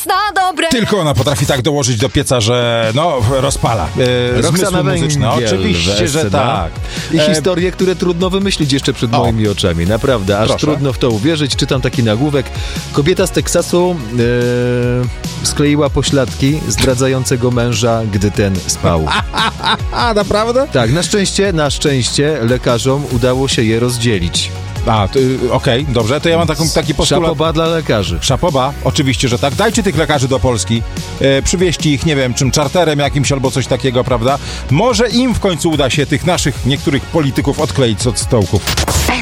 na dobre. Tylko ona potrafi tak dołożyć do pieca, że rozpala. Roxana muzyczne. Oczywiście, że tak. I historie, które trudno wymyślić jeszcze przed moimi oczami. Naprawdę, aż trudno w to uwierzyć. Czytam taki nagłówek. Kobieta z Teksasu skleiła pośladki zdradzającego męża, gdy ten spał. Naprawdę? Tak, na szczęście lekarzom udało się je rozdzielić. Okej, dobrze, to ja mam taki postulat. Szapoba dla lekarzy. Szapoba, oczywiście, że tak. Dajcie tych lekarzy do Polski, przywieźcie ich, nie wiem, czym czarterem jakimś albo coś takiego, prawda? Może im w końcu uda się tych naszych niektórych polityków odkleić od stołków.